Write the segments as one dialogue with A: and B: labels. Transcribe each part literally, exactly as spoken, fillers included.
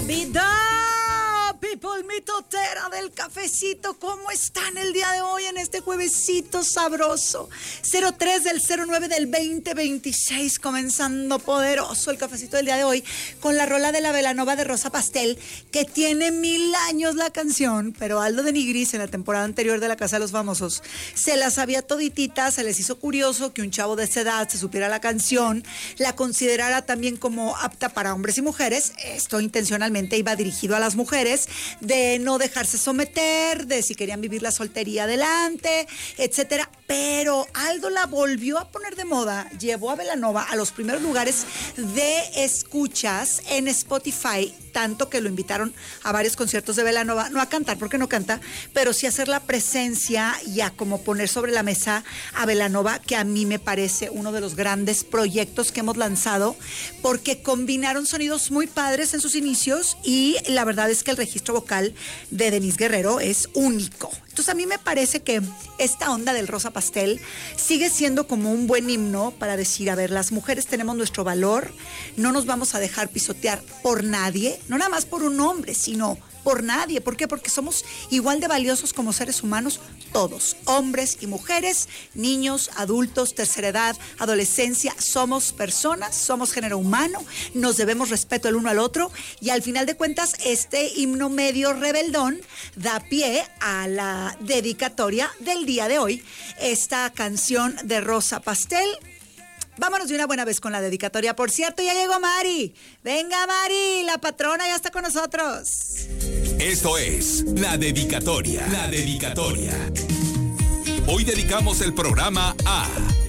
A: Vida, people, mitotera del cafecito, ¿cómo están el día de hoy en este juevesito sabroso? cero tres del cero nueve del veinte veintiséis, comenzando poderoso el cafecito del día de hoy con la rola de la Belanova de Rosa Pastel, que tiene mil años la canción, pero Aldo de Nigris en la temporada anterior de La Casa de los Famosos se la sabía toditita, se les hizo curioso que un chavo de esa edad se supiera la canción, la considerara también como apta para hombres y mujeres. Esto intencionalmente iba dirigido a las mujeres, de no dejarse someter, de si querían vivir la soltería adelante, etcétera. Pero Aldo la volvió a poner de moda, llevó a Belanova a los primeros lugares de escuchas en Spotify, tanto que lo invitaron a varios conciertos de Belanova, no a cantar porque no canta, pero sí a hacer la presencia y a como poner sobre la mesa a Belanova, que a mí me parece uno de los grandes proyectos que hemos lanzado, porque combinaron sonidos muy padres en sus inicios y la verdad es que el registro vocal de Denise Guerrero es único. Entonces a mí me parece que esta onda del Rosa Pastel sigue siendo como un buen himno para decir, a ver, las mujeres tenemos nuestro valor, no nos vamos a dejar pisotear por nadie, no nada más por un hombre, sino por nadie. ¿Por qué? Porque somos igual de valiosos como seres humanos todos, hombres y mujeres, niños, adultos, tercera edad, adolescencia, somos personas, somos género humano, nos debemos respeto el uno al otro y al final de cuentas este himno medio rebeldón da pie a la dedicatoria del día de hoy, esta canción de Rosa Pastel. Vámonos de una buena vez con la dedicatoria. Por cierto, ya llegó Mari. Venga, Mari, la patrona ya está con nosotros.
B: Esto es la dedicatoria. La dedicatoria. Hoy dedicamos el programa a...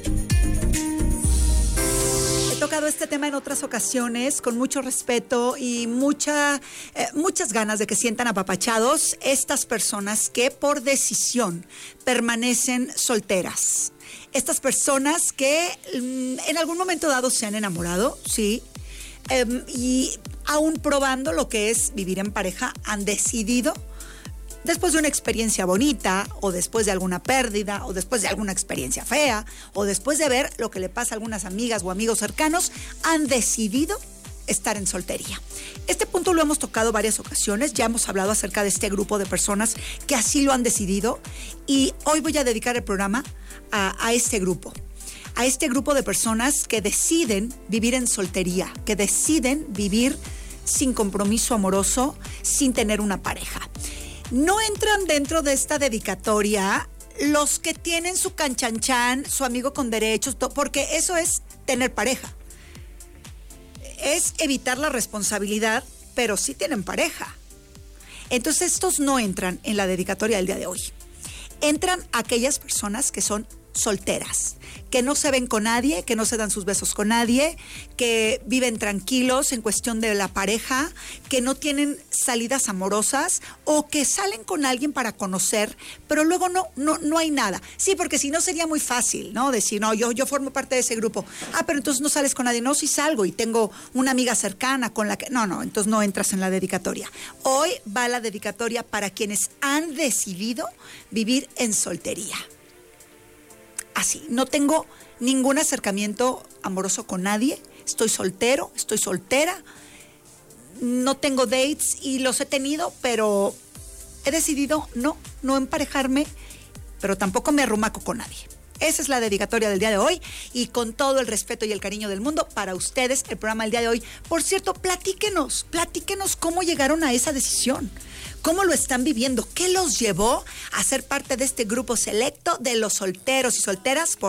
A: He tocado este tema en otras ocasiones con mucho respeto y mucha, eh, muchas ganas de que sientan apapachados estas personas que por decisión permanecen solteras. Estas personas que mm, en algún momento dado se han enamorado, sí, eh, y aún probando lo que es vivir en pareja, han decidido, después de una experiencia bonita, o después de alguna pérdida, o después de alguna experiencia fea, o después de ver lo que le pasa a algunas amigas o amigos cercanos, han decidido estar en soltería. Este punto lo hemos tocado varias ocasiones, ya hemos hablado acerca de este grupo de personas que así lo han decidido, y hoy voy a dedicar el programa a, a este grupo, a este grupo de personas que deciden vivir en soltería, que deciden vivir sin compromiso amoroso, sin tener una pareja. No entran dentro de esta dedicatoria los que tienen su canchanchan, su amigo con derechos, porque eso es tener pareja. Es evitar la responsabilidad, pero sí tienen pareja. Entonces estos no entran en la dedicatoria del día de hoy. Entran aquellas personas que son solteras, que no se ven con nadie, que no se dan sus besos con nadie, que viven tranquilos en cuestión de la pareja, que no tienen salidas amorosas o que salen con alguien para conocer, pero luego no, no, no hay nada. Sí, porque si no sería muy fácil, ¿no? Decir, no, yo, yo formo parte de ese grupo. Ah, pero entonces no sales con nadie. No, sí salgo y tengo una amiga cercana con la que... No, no, entonces no entras en la dedicatoria. Hoy va la dedicatoria para quienes han decidido vivir en soltería. Así, no tengo ningún acercamiento amoroso con nadie, estoy soltero, estoy soltera, no tengo dates y los he tenido, pero he decidido no, no emparejarme, pero tampoco me arrumaco con nadie. Esa es la dedicatoria del día de hoy y con todo el respeto y el cariño del mundo para ustedes el programa del día de hoy. Por cierto, platíquenos, platíquenos cómo llegaron a esa decisión. ¿Cómo lo están viviendo? ¿Qué los llevó a ser parte de este grupo selecto de los solteros y solteras? Por